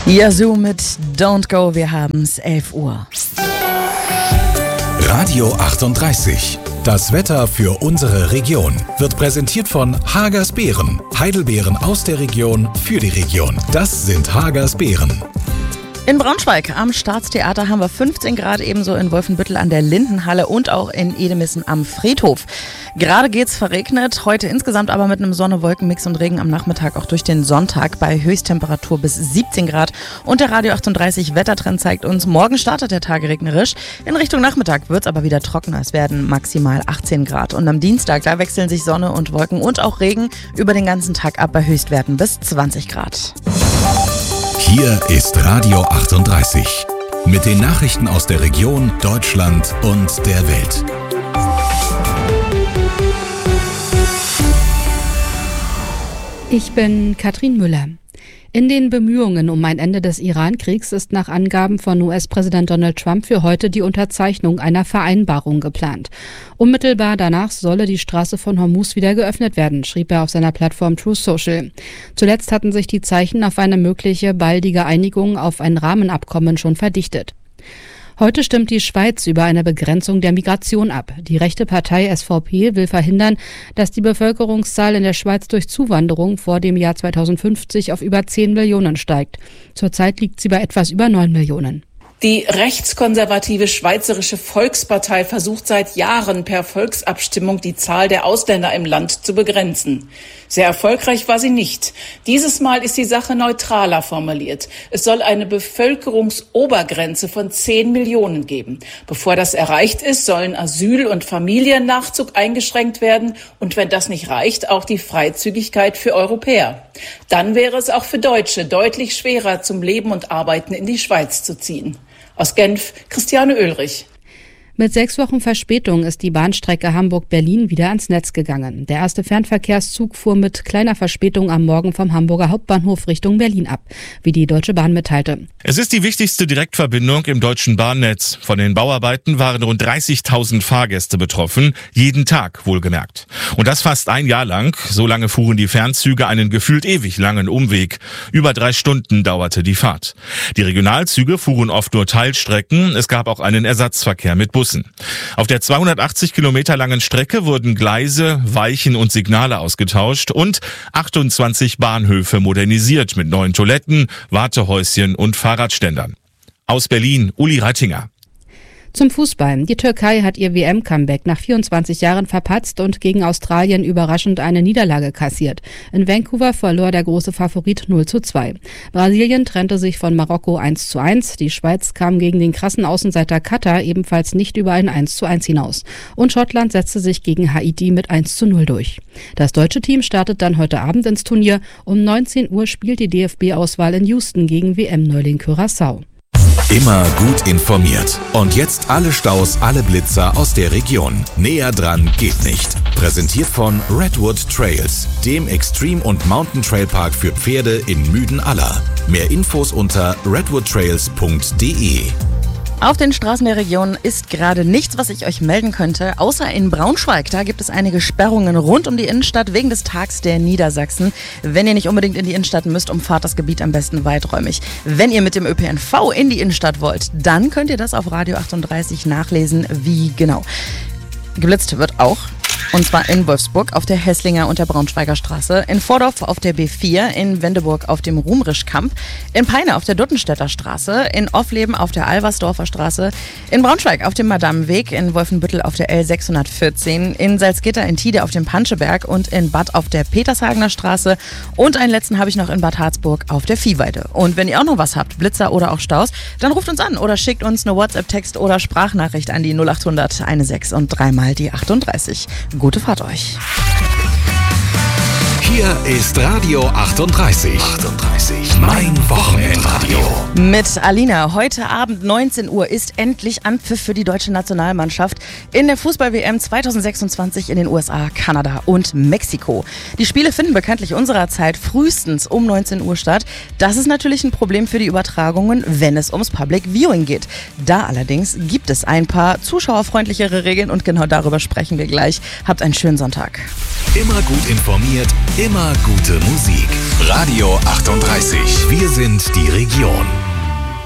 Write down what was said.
Yazoo mit Don't Go, wir haben's 11 Uhr. Radio 38. Das Wetter für unsere Region wird präsentiert von Hagers Beeren. Heidelbeeren aus der Region für die Region. Das sind Hagers Beeren. In Braunschweig am Staatstheater haben wir 15 Grad, ebenso in Wolfenbüttel an der Lindenhalle und auch in Edemissen am Friedhof. Gerade geht's verregnet, heute insgesamt aber mit einem Sonne-Wolken-Mix und Regen am Nachmittag auch durch den Sonntag bei Höchsttemperatur bis 17 Grad. Und der Radio 38 Wettertrend zeigt uns, morgen startet der Tag regnerisch. In Richtung Nachmittag wird's aber wieder trockener, es werden maximal 18 Grad. Und am Dienstag, da wechseln sich Sonne und Wolken und auch Regen über den ganzen Tag ab bei Höchstwerten bis 20 Grad. Hier ist Radio 38 mit den Nachrichten aus der Region, Deutschland und der Welt. Ich bin Katrin Müller. In den Bemühungen um ein Ende des Iran-Kriegs ist nach Angaben von US-Präsident Donald Trump für heute die Unterzeichnung einer Vereinbarung geplant. Unmittelbar danach solle die Straße von Hormuz wieder geöffnet werden, schrieb er auf seiner Plattform Truth Social. Zuletzt hatten sich die Zeichen auf eine mögliche baldige Einigung auf ein Rahmenabkommen schon verdichtet. Heute stimmt die Schweiz über eine Begrenzung der Migration ab. Die rechte Partei SVP will verhindern, dass die Bevölkerungszahl in der Schweiz durch Zuwanderung vor dem Jahr 2050 auf über 10 Millionen steigt. Zurzeit liegt sie bei etwas über 9 Millionen. Die rechtskonservative Schweizerische Volkspartei versucht seit Jahren per Volksabstimmung die Zahl der Ausländer im Land zu begrenzen. Sehr erfolgreich war sie nicht. Dieses Mal ist die Sache neutraler formuliert. Es soll eine Bevölkerungsobergrenze von 10 Millionen geben. Bevor das erreicht ist, sollen Asyl- und Familiennachzug eingeschränkt werden und wenn das nicht reicht, auch die Freizügigkeit für Europäer. Dann wäre es auch für Deutsche deutlich schwerer, zum Leben und Arbeiten in die Schweiz zu ziehen. Aus Genf, Christiane Oehlrich. Mit 6 Wochen Verspätung ist die Bahnstrecke Hamburg-Berlin wieder ans Netz gegangen. Der erste Fernverkehrszug fuhr mit kleiner Verspätung am Morgen vom Hamburger Hauptbahnhof Richtung Berlin ab, wie die Deutsche Bahn mitteilte. Es ist die wichtigste Direktverbindung im deutschen Bahnnetz. Von den Bauarbeiten waren rund 30.000 Fahrgäste betroffen, jeden Tag wohlgemerkt. Und das fast ein Jahr lang. So lange fuhren die Fernzüge einen gefühlt ewig langen Umweg. Über 3 Stunden dauerte die Fahrt. Die Regionalzüge fuhren oft nur Teilstrecken. Es gab auch einen Ersatzverkehr mit Bussen. Auf der 280 Kilometer langen Strecke wurden Gleise, Weichen und Signale ausgetauscht und 28 Bahnhöfe modernisiert mit neuen Toiletten, Wartehäuschen und Fahrradständern. Aus Berlin, Uli Reitinger. Zum Fußball. Die Türkei hat ihr WM-Comeback nach 24 Jahren verpatzt und gegen Australien überraschend eine Niederlage kassiert. In Vancouver verlor der große Favorit 0:2. Brasilien trennte sich von Marokko 1:1. Die Schweiz kam gegen den krassen Außenseiter Katar ebenfalls nicht über ein 1:1 hinaus. Und Schottland setzte sich gegen Haiti mit 1:0 durch. Das deutsche Team startet dann heute Abend ins Turnier. Um 19 Uhr spielt die DFB-Auswahl in Houston gegen WM-Neuling Curaçao. Immer gut informiert. Und jetzt alle Staus, alle Blitzer aus der Region. Näher dran geht nicht. Präsentiert von Redwood Trails, dem Extreme- und Mountain-Trail-Park für Pferde in Müden-Aller. Mehr Infos unter redwoodtrails.de. Auf den Straßen der Region ist gerade nichts, was ich euch melden könnte, außer in Braunschweig. Da gibt es einige Sperrungen rund um die Innenstadt wegen des Tags der Niedersachsen. Wenn ihr nicht unbedingt in die Innenstadt müsst, umfahrt das Gebiet am besten weiträumig. Wenn ihr mit dem ÖPNV in die Innenstadt wollt, dann könnt ihr das auf Radio 38 nachlesen, wie genau. Geblitzt wird auch. Und zwar in Wolfsburg auf der Hesslinger und der Braunschweiger Straße, in Vordorf auf der B4, in Wendeburg auf dem Ruhmrischkamp, in Peine auf der Duttenstädter Straße, in Offleben auf der Alversdorfer Straße, in Braunschweig auf dem Madamenweg, in Wolfenbüttel auf der L614, in Salzgitter in Tide auf dem Panscheberg und in Bad auf der Petershagener Straße und einen letzten habe ich noch in Bad Harzburg auf der Viehweide. Und wenn ihr auch noch was habt, Blitzer oder auch Staus, dann ruft uns an oder schickt uns eine WhatsApp-Text oder Sprachnachricht an die 0800 16 und 3 mal die 38. Gute Fahrt euch. Hier ist Radio 38. Mein Wochenendradio. Mit Alina. Heute Abend 19 Uhr ist endlich Anpfiff für die deutsche Nationalmannschaft in der Fußball-WM 2026 in den USA, Kanada und Mexiko. Die Spiele finden bekanntlich unserer Zeit frühestens um 19 Uhr statt. Das ist natürlich ein Problem für die Übertragungen, wenn es ums Public Viewing geht. Da allerdings gibt es ein paar zuschauerfreundlichere Regeln und genau darüber sprechen wir gleich. Habt einen schönen Sonntag. Immer gut informiert, immer gute Musik. Radio 38. Wir sind die Region.